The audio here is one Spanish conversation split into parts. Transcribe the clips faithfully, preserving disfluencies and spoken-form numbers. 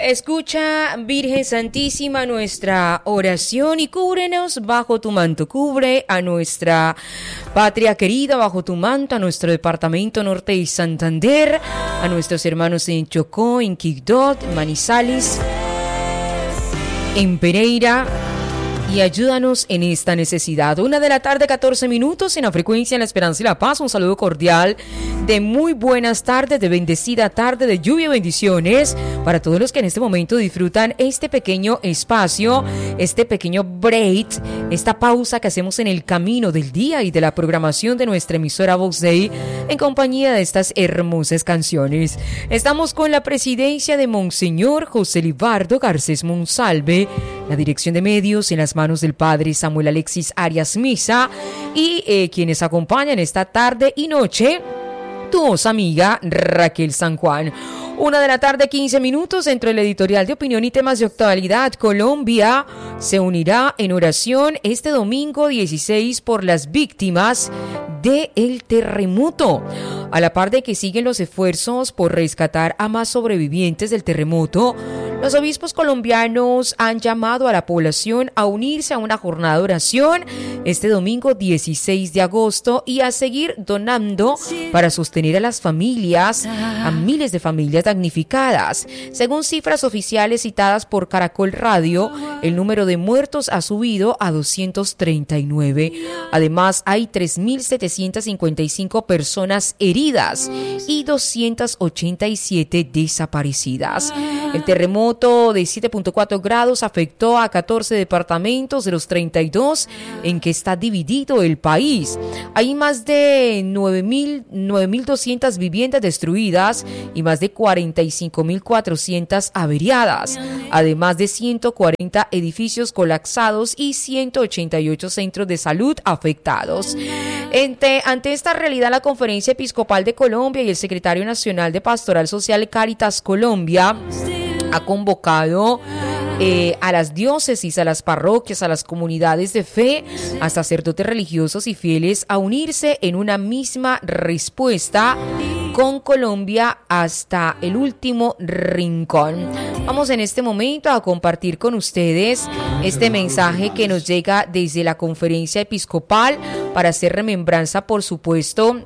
Escucha, Virgen Santísima, nuestra oración y cúbrenos bajo tu manto. Cubre a nuestra patria querida bajo tu manto, a nuestro departamento norte y Santander, a nuestros hermanos en Chocó, en Quibdó, Manizales, en Pereira, y ayúdanos en esta necesidad. Una de la tarde, catorce minutos, en la frecuencia en La Esperanza y la Paz. Un saludo cordial de muy buenas tardes, de bendecida tarde, de lluvia y bendiciones para todos los que en este momento disfrutan este pequeño espacio, este pequeño break, esta pausa que hacemos en el camino del día y de la programación de nuestra emisora Vox Day en compañía de estas hermosas canciones. Estamos con la presidencia de Monseñor José Libardo Garcés Monsalve, la dirección de medios en las manos del padre Samuel Alexis Arias Misa y eh, quienes acompañan esta tarde y noche, tu voz amiga Raquel San Juan. Una de la tarde, quince minutos, dentro del editorial de opinión y temas de actualidad. Colombia se unirá en oración este domingo dieciséis por las víctimas del terremoto. A la par de que siguen los esfuerzos por rescatar a más sobrevivientes del terremoto, los obispos colombianos han llamado a la población a unirse a una jornada de oración este domingo dieciséis de agosto y a seguir donando para sostener a las familias, a miles de familias damnificadas. Según cifras oficiales citadas por Caracol Radio, el número de muertos ha subido a doscientos treinta y nueve. Además, hay tres mil setecientos cincuenta y cinco personas heridas y doscientas ochenta y siete desaparecidas. El terremoto de siete punto cuatro grados afectó a catorce departamentos de los treinta y dos en que está dividido el país. Hay más de nueve mil doscientas viviendas destruidas y más de cuarenta y cinco mil cuatrocientas averiadas, además de ciento cuarenta edificios colapsados y ciento ochenta y ocho centros de salud afectados. Ante, ante esta realidad, la Conferencia Episcopal de Colombia y el Secretario Nacional de Pastoral Social Cáritas Colombia ha convocado eh, a las diócesis, a las parroquias, a las comunidades de fe, a sacerdotes religiosos y fieles a unirse en una misma respuesta con Colombia hasta el último rincón. Vamos en este momento a compartir con ustedes este mensaje que nos llega desde la Conferencia Episcopal para hacer remembranza, por supuesto,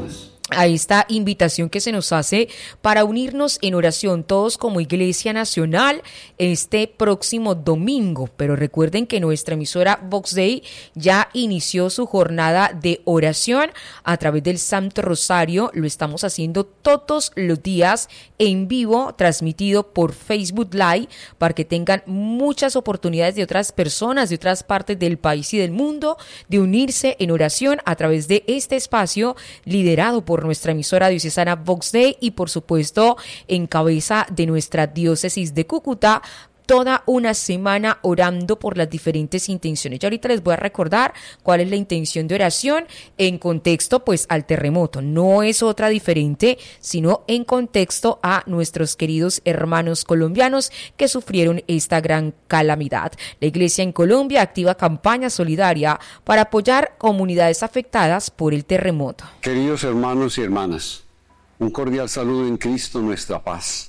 a esta invitación que se nos hace para unirnos en oración todos como Iglesia Nacional este próximo domingo. Pero recuerden que nuestra emisora Vox Day ya inició su jornada de oración a través del Santo Rosario. Lo estamos haciendo todos los días en vivo, transmitido por Facebook Live, para que tengan muchas oportunidades de otras personas de otras partes del país y del mundo de unirse en oración a través de este espacio liderado por nuestra emisora diocesana Vox Day y por supuesto en cabeza de nuestra diócesis de Cúcuta, toda una semana orando por las diferentes intenciones. Ya ahorita les voy a recordar cuál es la intención de oración en contexto pues al terremoto. No es otra diferente, sino en contexto a nuestros queridos hermanos colombianos que sufrieron esta gran calamidad. La Iglesia en Colombia activa campaña solidaria para apoyar comunidades afectadas por el terremoto. Queridos hermanos y hermanas, un cordial saludo en Cristo nuestra paz.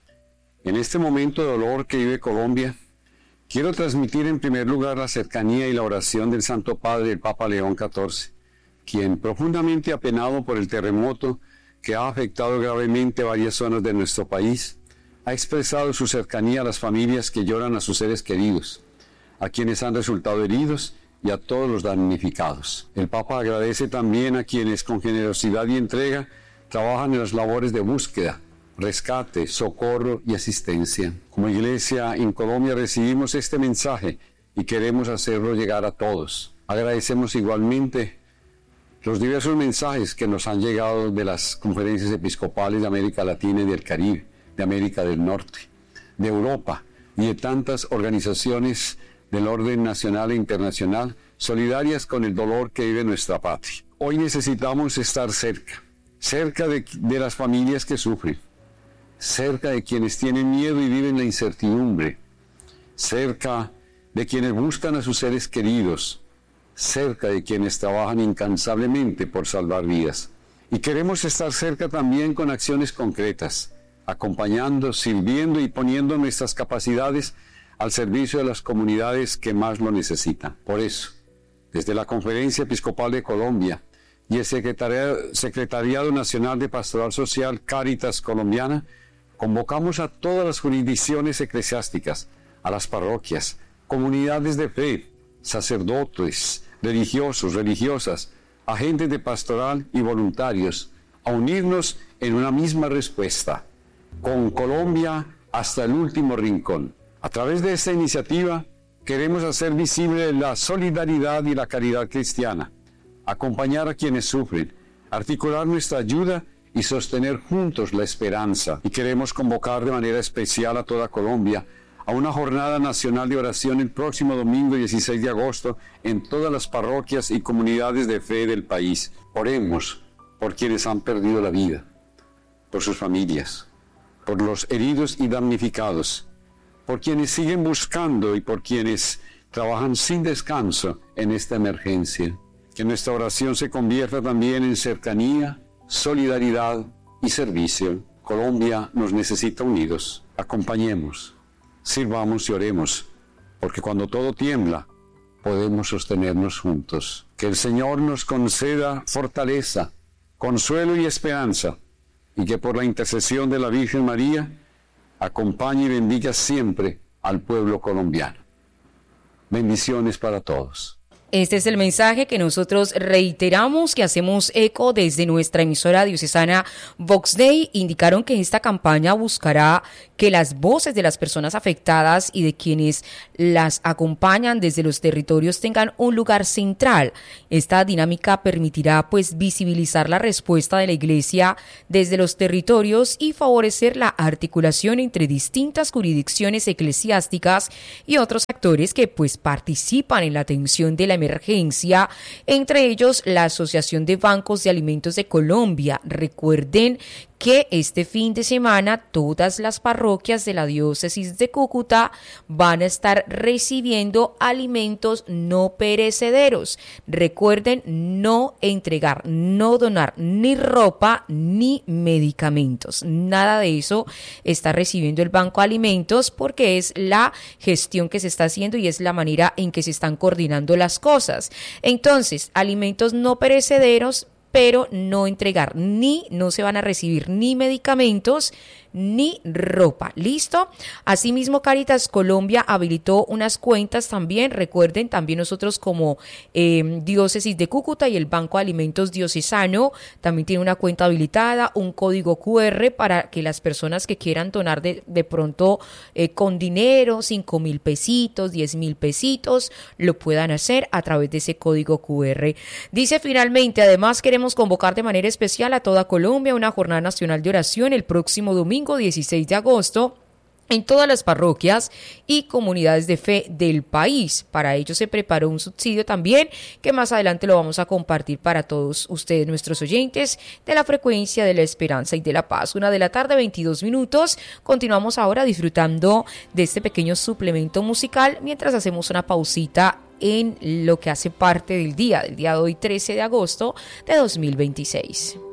En este momento de dolor que vive Colombia, quiero transmitir en primer lugar la cercanía y la oración del Santo Padre, el Papa León catorce, quien, profundamente apenado por el terremoto que ha afectado gravemente varias zonas de nuestro país, ha expresado su cercanía a las familias que lloran a sus seres queridos, a quienes han resultado heridos y a todos los damnificados. El Papa agradece también a quienes con generosidad y entrega trabajan en las labores de búsqueda, rescate, socorro y asistencia. Como Iglesia en Colombia recibimos este mensaje y queremos hacerlo llegar a todos. Agradecemos igualmente los diversos mensajes que nos han llegado de las conferencias episcopales de América Latina y del Caribe, de América del Norte, de Europa y de tantas organizaciones del orden nacional e internacional solidarias con el dolor que vive nuestra patria. Hoy necesitamos estar cerca, cerca de, de las familias que sufren, cerca de quienes tienen miedo y viven la incertidumbre, cerca de quienes buscan a sus seres queridos, cerca de quienes trabajan incansablemente por salvar vidas. Y queremos estar cerca también con acciones concretas, acompañando, sirviendo y poniendo nuestras capacidades al servicio de las comunidades que más lo necesitan. Por eso, desde la Conferencia Episcopal de Colombia y el Secretariado, Secretariado Nacional de Pastoral Social Cáritas Colombiana, convocamos a todas las jurisdicciones eclesiásticas, a las parroquias, comunidades de fe, sacerdotes, religiosos, religiosas, agentes de pastoral y voluntarios, a unirnos en una misma respuesta, con Colombia hasta el último rincón. A través de esta iniciativa queremos hacer visible la solidaridad y la caridad cristiana, acompañar a quienes sufren, articular nuestra ayuda y sostener juntos la esperanza. Y queremos convocar de manera especial a toda Colombia a una jornada nacional de oración el próximo domingo dieciséis de agosto en todas las parroquias y comunidades de fe del país. Oremos por quienes han perdido la vida, por sus familias, por los heridos y damnificados, por quienes siguen buscando y por quienes trabajan sin descanso en esta emergencia. Que nuestra oración se convierta también en cercanía, solidaridad y servicio. Colombia nos necesita unidos. Acompañemos, sirvamos y oremos, porque cuando todo tiembla, podemos sostenernos juntos. Que el Señor nos conceda fortaleza, consuelo y esperanza, y que por la intercesión de la Virgen María, acompañe y bendiga siempre al pueblo colombiano. Bendiciones para todos. Este es el mensaje que nosotros reiteramos, que hacemos eco desde nuestra emisora diocesana Vox Dei. Indicaron que esta campaña buscará que las voces de las personas afectadas y de quienes las acompañan desde los territorios tengan un lugar central. Esta dinámica permitirá pues visibilizar la respuesta de la Iglesia desde los territorios y favorecer la articulación entre distintas jurisdicciones eclesiásticas y otros actores que pues participan en la atención de la emergencia, entre ellos la Asociación de Bancos de Alimentos de Colombia. Recuerden que este fin de semana todas las parroquias de la diócesis de Cúcuta van a estar recibiendo alimentos no perecederos. Recuerden no entregar, no donar ni ropa ni medicamentos. Nada de eso está recibiendo el Banco de Alimentos, porque es la gestión que se está haciendo y es la manera en que se están coordinando las cosas. Entonces, alimentos no perecederos, pero no entregar, ni no se van a recibir ni medicamentos ni ropa. ¿Listo? Asimismo, Cáritas Colombia habilitó unas cuentas también. Recuerden, también nosotros como eh, diócesis de Cúcuta y el Banco de Alimentos Diocesano también tiene una cuenta habilitada, un código cu erre para que las personas que quieran donar de, de pronto eh, con dinero, cinco mil pesitos, diez mil pesitos, lo puedan hacer a través de ese código cu erre. Dice finalmente, además queremos convocar de manera especial a toda Colombia a una jornada nacional de oración el próximo domingo dieciséis de agosto en todas las parroquias y comunidades de fe del país. Para ello se preparó un subsidio también, que más adelante lo vamos a compartir para todos ustedes, nuestros oyentes de la frecuencia de la esperanza y de la paz. Una de la tarde, veintidós minutos. Continuamos ahora disfrutando de este pequeño suplemento musical mientras hacemos una pausita en lo que hace parte del día, del día de hoy, trece de agosto de dos mil veintiséis.